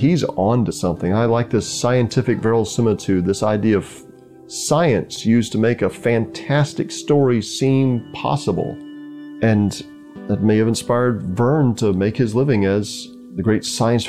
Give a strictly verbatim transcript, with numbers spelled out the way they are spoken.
he's on to something. I like this scientific verisimilitude, this idea of science used to make a fantastic story seem possible. And that may have inspired Verne to make his living as the great science